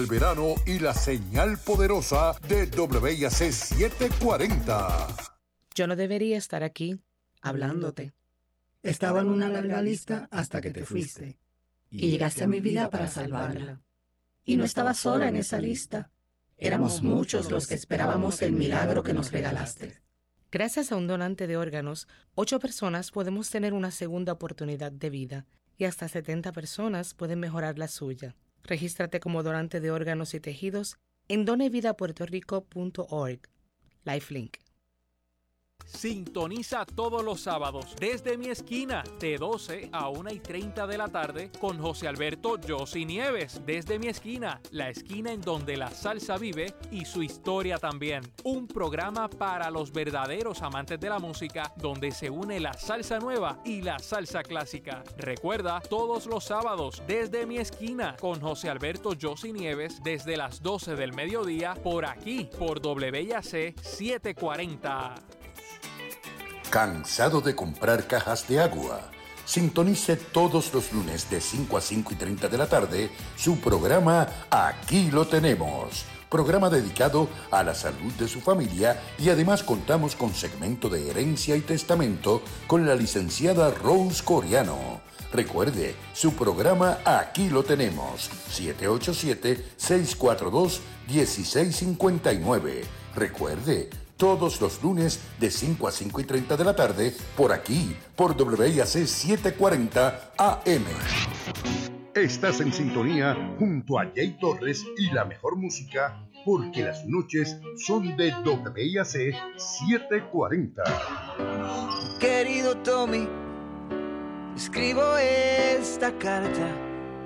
El verano y la señal poderosa de WIAC 740. Yo no debería estar aquí hablándote. Estaba en una larga lista hasta que te fuiste. Y llegaste a mi vida para salvarla. Y no estaba sola en esa lista. Éramos muchos los que esperábamos el milagro que nos regalaste. Gracias a un donante de órganos, 8 personas podemos tener una segunda oportunidad de vida y hasta 70 personas pueden mejorar la suya. Regístrate como donante de órganos y tejidos en donevidapuertorico.org. Lifelink. Sintoniza todos los sábados desde mi esquina de 12 a 1:30 de la tarde con José Alberto Yossi Nieves. Desde mi esquina, la esquina en donde la salsa vive y su historia también. Un programa para los verdaderos amantes de la música donde se une la salsa nueva y la salsa clásica. Recuerda, todos los sábados desde mi esquina con José Alberto Yossi Nieves desde las 12 del mediodía por aquí, por WIAC 740. ¿Cansado de comprar cajas de agua? Sintonice todos los lunes de 5 a 5:30 de la tarde su programa Aquí lo tenemos. Programa dedicado a la salud de su familia y además contamos con segmento de herencia y testamento con la licenciada Rose Coriano. Recuerde, su programa Aquí lo tenemos. 787-642-1659. Recuerde, todos los lunes de 5 a 5:30 de la tarde, por aquí, por WIAC 740 AM. Estás en sintonía junto a Jay Torres y la mejor música, porque las noches son de WIAC 740. Querido Tommy, escribo esta carta